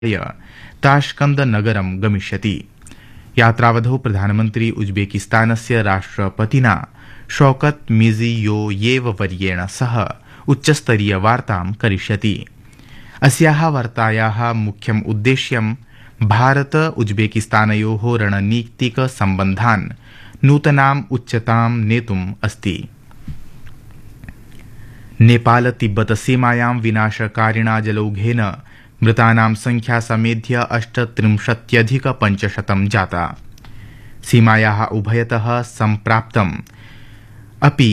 ताश्कन्दनगरं गमिष्यति। यात्रावधौ प्रधानमन्त्री उज्बेकिस्तानस्य राष्ट्रपतिना शौकत मिर्जियोयेव वर्येण सह उच्चस्तरीय वार्तां करिष्यति। अस्याः वार्तायाः मुख्यम् उद्देश्यं भारत उज्बेकिस्तानयोः रणनीतिक सम्बन्धान् नूतनाम् उच्चतां नेतुम् अस्ति। नेपाल तिब्बत सीमायां विनाशकारिणा जलौघेन मृतानां संख्या समेध्य 38,500 जाता। सीमायाः उभयतः सम्प्राप्तम् अपि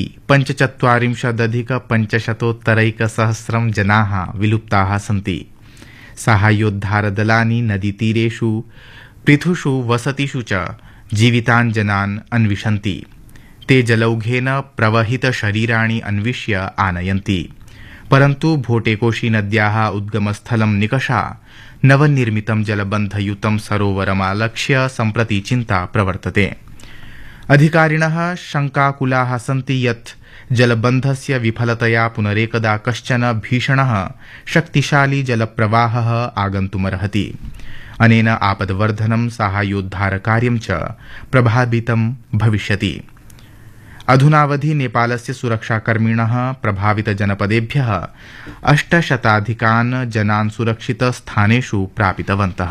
45,500 जनाः विलुप्ताः सन्ति। साहाय्योद्धारदलानि नदीतीरेषु पृथुषु वसतिषु च जीवितान् जनान् अन्विषन्ति। ते जलौघेन प्रवहितशरीराणि अन्विष्य आनयन्ति। परन्तु भोटेकोशी नद्याः उद्गमस्थलं निकषा नवनिर्मितं जलबन्धयुतं सरोवरमालक्ष्य सम्प्रति चिन्ता प्रवर्तते। अधिकारिणः शङ्काकुलाः सन्ति यत् जलबन्धस्य विफलतया पुनरेकदा कश्चन भीषणः शक्तिशाली जलप्रवाहः आगन्तुमर्हति। अनेन आपद्वर्धनं साहाय्योद्धारकार्यं च प्रभावितं भविष्यति। अधुनावधि नेपालस्य सुरक्षाकर्मिणः प्रभावितजनपदेभ्यः 800 जनान् सुरक्षितस्थानेषु प्रापितवन्तः।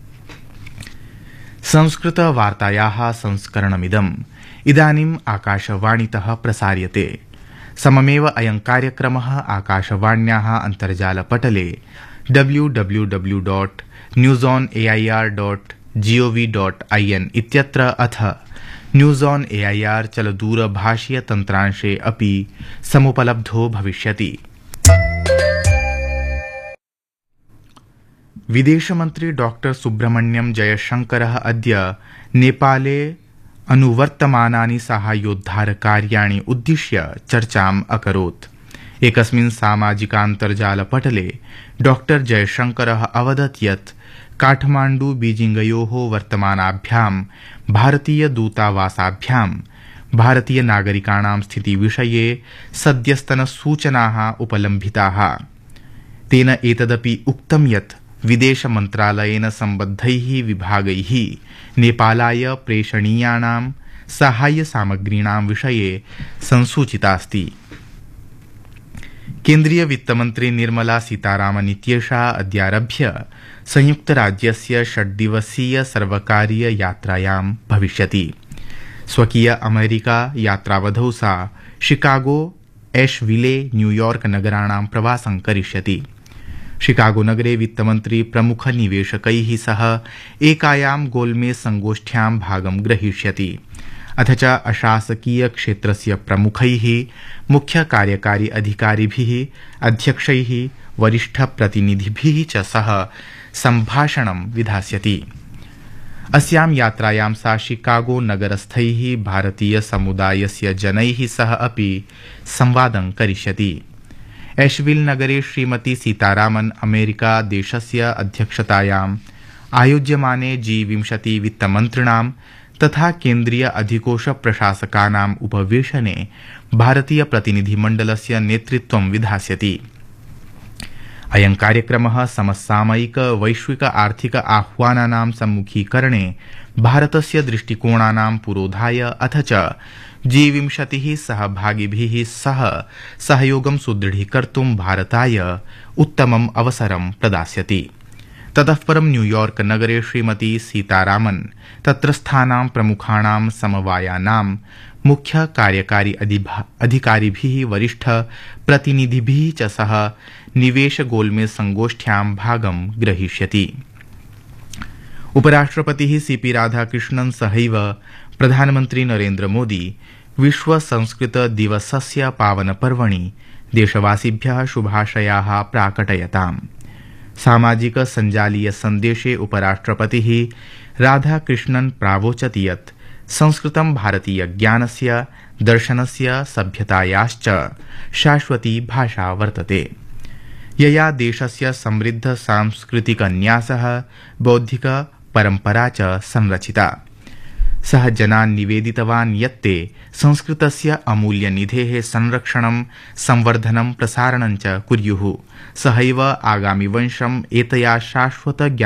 संस्कृतवार्तायाः संस्करणमिदम् इदानीम् आकाशवाणीतः प्रसार्यते। सममेव अयं कार्यक्रमः आकाशवाण्याः अन्तर्जालपटले www.newsonair.gov.in इत्यत्र अथ न्यूज़ ऑन एआईआर चलदूरभाषीय तन्त्रांशे अपि समुपलब्धो भविष्यति। विदेशमन्त्री डॉक्टर सुब्रह्मण्यम जयशंकरः अद्य नेपाले अनुवर्तमानानि साहाय्योद्धारकार्याणि उद्दिश्य चर्चाम् अकरोत्। एकस्मिन् सामाजिकान्तर्जालपटले डॉक्टर जयशंकरः अवदत् यत् काठमाण्डु बीजिंगयोः वर्तमानाभ्यां भारतीयदूतावासाभ्यां भारतीयनागरिकाणां स्थितिविषये सद्यस्तनसूचनाः उपलम्भिताः। तेन एतदपि उक्तं यत् विदेशमन्त्रालयेन सम्बद्धैः विभागैः नेपालाय प्रेषणीयानां साहाय्यसामग्रीणां विषये संसूचितास्ति। केन्द्रीय वित्तमन्त्री निर्मला सीतारामन् इत्येषा अद्यारभ्य संयुक्तराज्यस्य 6 दिवसीय सर्वकारीय यात्रायां भविष्यति। स्वकीय अमेरिका यात्रावधौ सा शिकागो, एश्विले, न्यूयॉर्क नगराणां प्रवासं करिष्यति। शिकागो नगरे वित्तमन्त्री प्रमुखनिवेशकैः सह एकायां गोलमेज संगोष्ठ्यां भागं ग्रहीष्यति। अथ च अशासकीय क्षेत्रस्य प्रमुखैः, मुख्यकार्यकारी अधिकारिभिः, अध्यक्षैः, वरिष्ठप्रतिनिधिभिः च सह सम्भाषणं विधास्यति। अस्यां यात्रायां सा शिकागो नगरस्थैः भारतीय समुदायस्य जनैः सह अपि संवादं करिष्यति। एश्विल नगरे श्रीमती सीतारामन् अमेरिका देशस्य अध्यक्षतायाम् आयोज्यमाने G20 वित्तमन्त्रिणां तथा केन्द्रीय अधिकोष प्रशासकानाम् उपवेशने भारतीय प्रतिनिधिमण्डलस्य नेतृत्वं विधास्यति। अयं कार्यक्रमः समसामयिक वैश्विक आर्थिक आह्वानानां सम्मुखीकरणे भारतस्य दृष्टिकोणानां पुरोधाय अथ च G20 सहभागिभिः सह सहयोगं सुदृढीकर्तुं भारताय उत्तमम् अवसरं प्रदास्यति। ततः परं न्यूयॉर्क नगरे श्रीमती सीतारामन् तत्रस्थानां प्रमुखाणां समवायानां मुख्य कार्यकारी अधिकारिभिः, वरिष्ठ प्रतिनिधिभिः च सह निवेश गोलमेज संगोष्ठ्यां भागं ग्रहीष्यति। उपराष्ट्रपतिः सीपी राधाकृष्णन् सहैव प्रधानमन्त्री नरेन्द्र मोदी विश्व संस्कृत दिवसस्य पावनपर्वणि देशवासिभ्यः शुभाशयाः प्राकटयताम्। सामाजिक सञ्जालीय सन्देशे उपराष्ट्रपतिः राधाकृष्णन् प्रावोचत् यत् संस्कृतं भारतीय ज्ञानस्य, दर्शनस्य, सभ्यतायाश्च शाश्वती भाषा वर्तते, यया देशस्य समृद्ध सांस्कृतिक न्यासः, बौद्धिक परम्परा च संरचिता। सः जनान् निवेदितवान् यत् ते संस्कृतस्य अमूल्यनिधेः संरक्षणं संवर्धनं प्रसारणं च कुर्युः सहैव आगामिवंशम् एतया शाश्वत